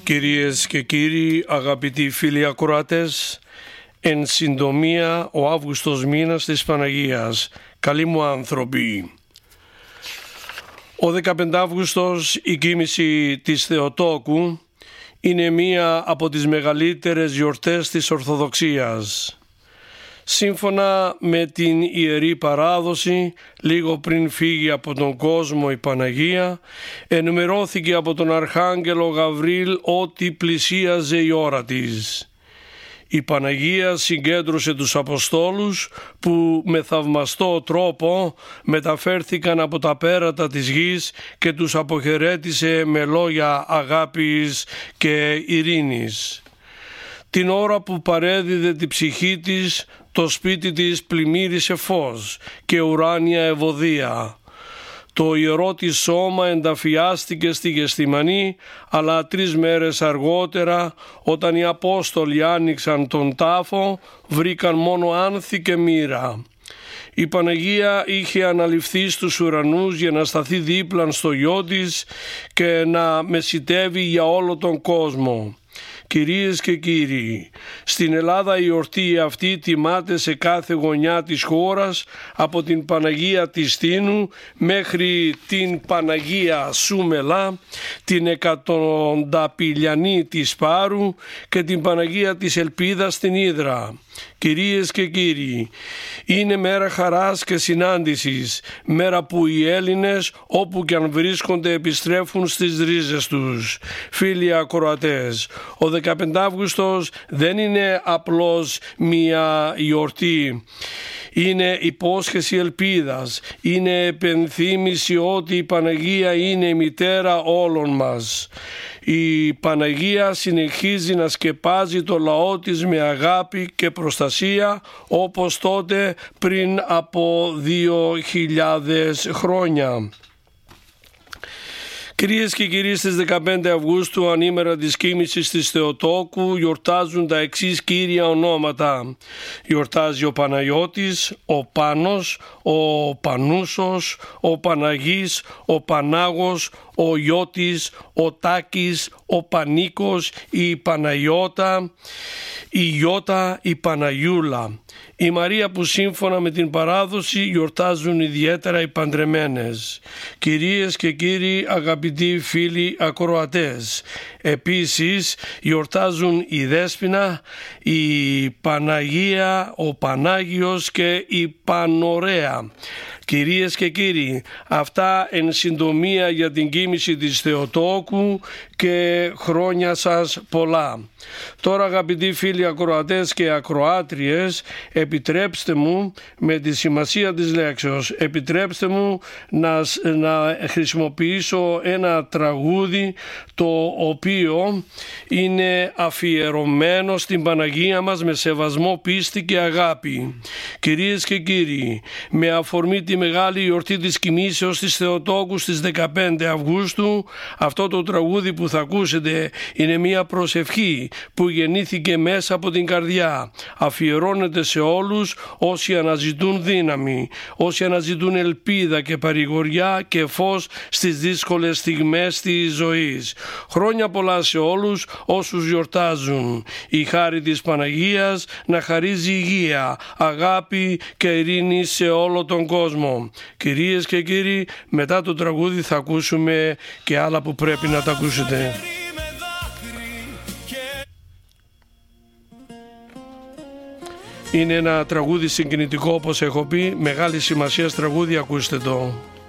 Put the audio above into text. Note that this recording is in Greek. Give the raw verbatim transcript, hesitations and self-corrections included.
Κυρίες και κύριοι, αγαπητοί φίλοι ακροατές, εν συντομία ο Αύγουστος μήνας της Παναγίας. Καλοί μου άνθρωποι. Ο δεκαπέντε Αύγουστος, η κοίμηση της Θεοτόκου, είναι μία από τις μεγαλύτερες γιορτές της Ορθοδοξίας. Σύμφωνα με την Ιερή Παράδοση, λίγο πριν φύγει από τον κόσμο η Παναγία, ενημερώθηκε από τον Αρχάγγελο Γαβρίλ ότι πλησίαζε η ώρα της. Η Παναγία συγκέντρωσε τους Αποστόλους που με θαυμαστό τρόπο μεταφέρθηκαν από τα πέρατα της γης και τους αποχαιρέτησε με λόγια αγάπης και ειρήνης. Την ώρα που παρέδιδε τη ψυχή της, το σπίτι της πλημμύρισε φως και ουράνια ευωδία. Το ιερό της σώμα ενταφιάστηκε στη Γεστημανή, αλλά τρεις μέρες αργότερα, όταν οι Απόστολοι άνοιξαν τον τάφο, βρήκαν μόνο άνθη και μοίρα. Η Παναγία είχε αναληφθεί στους ουρανούς για να σταθεί δίπλαν στο γιο της και να μεσιτεύει για όλο τον κόσμο. Κυρίες και κύριοι, στην Ελλάδα η εορτή αυτή τιμάται σε κάθε γωνιά της χώρας, από την Παναγία της Τίνου μέχρι την Παναγία Σούμελα, την Εκατονταπηλιανή της Πάρου και την Παναγία της Ελπίδας στην Ύδρα. Κυρίες και κύριοι, είναι μέρα χαράς και συνάντησης, μέρα που οι Έλληνες όπου και αν βρίσκονται επιστρέφουν στις ρίζες τους. Φίλοι ακροατές, ο δεκαπέντε Αύγουστος δεν είναι απλώς μια γιορτή. Είναι υπόσχεση ελπίδας, είναι επενθύμηση ότι η Παναγία είναι η μητέρα όλων μας. Η Παναγία συνεχίζει να σκεπάζει το λαό της με αγάπη και προστασία, όπως τότε πριν από δύο χιλιάδες χρόνια. Κυρίες και κύριοι, στις δεκαπέντε Αυγούστου, ανήμερα της κοίμησης της Θεοτόκου, γιορτάζουν τα εξής κύρια ονόματα. Γιορτάζει ο Παναγιώτης, ο Πάνος, ο Πανούσος, ο Παναγής, ο Πανάγος, ο Ιώτης, ο Τάκης, ο Πανίκος, η Παναγιώτα, η Ιώτα, η Παναγιούλα. Η Μαρία που σύμφωνα με την παράδοση γιορτάζουν ιδιαίτερα οι παντρεμένες. Κυρίες και κύριοι, αγαπητοί φίλοι ακροατές, επίσης γιορτάζουν η Δέσποινα, η Παναγία, ο Πανάγιος και η Πανωρέα. Κυρίες και κύριοι, αυτά εν συντομία για την κοίμηση της Θεοτόκου και χρόνια σας πολλά. Τώρα, αγαπητοί φίλοι ακροατές και ακροάτριες, επιτρέψτε μου με τη σημασία της λέξεως, επιτρέψτε μου να, να χρησιμοποιήσω ένα τραγούδι το οποίο είναι αφιερωμένο στην Παναγία μας με σεβασμό, πίστη και αγάπη. Κυρίες και κύριοι, με αφορμή τη μεγάλη γιορτή της κοιμήσεως της Θεοτόκου στις δεκαπέντε Αυγούστου, αυτό το τραγούδι που θα ακούσετε είναι μια προσευχή που γεννήθηκε μέσα από την καρδιά. Αφιερώνεται σε όλους όσοι αναζητούν δύναμη, όσοι αναζητούν ελπίδα και παρηγοριά και φως στις δύσκολες στιγμές της ζωής. Χρόνια πολλά σε όλους όσους γιορτάζουν. Η χάρη της Παναγίας να χαρίζει υγεία, αγάπη και ειρήνη σε όλο τον κόσμο. Κυρίες και κύριοι, μετά το τραγούδι θα ακούσουμε και άλλα που πρέπει να τα ακούσετε. Είναι ένα τραγούδι συγκινητικό, όπως έχω πει, μεγάλη σημασία τραγούδι, ακούστε το.